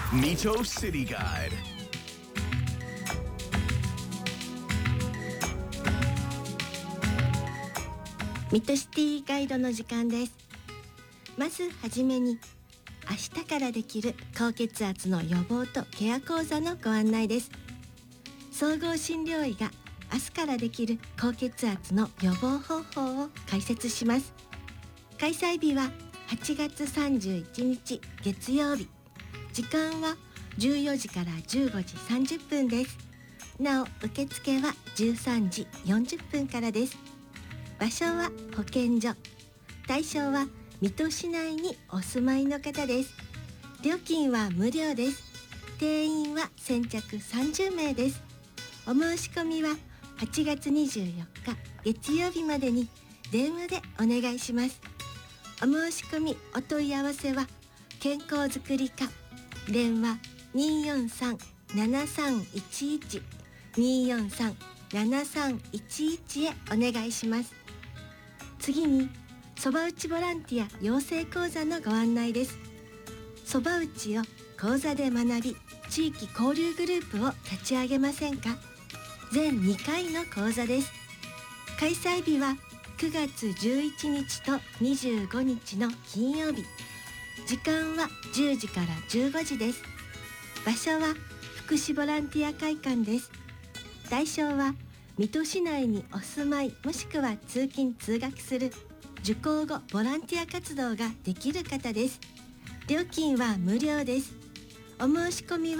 Mito City Guide. ミッドシティガイドの時間です。まずはじめに、明日からできる高血圧の予防とケア講座のご案内です。総合診療医が明日からできる高血圧の予防方法を解説します。開催日は8月31日月曜日。時間は14時から15時30分です。なお、受付は13時40分からです。場所は保健所。対象は水戸市内にお住まいの方です。料金は無料です。定員は先着30名です。お申し込みは8月24日月曜日までに電話でお願いします。お申し込みお問い合わせは健康づくり課電話 243-7311 243-7311 へお願いします。次にそば打ちボランティア養成講座のご案内です。そば打ちを講座で学び、地域交流グループを立ち上げませんか？全2回の講座です。開催日は9月11日と25日の金曜日。時間は10時から15時です。場所は福祉ボランティア会館です。対象は水戸市内にお住まいもしくは通勤通学する受講後ボランティア活動ができる方です。料金は無料です。お申し込みは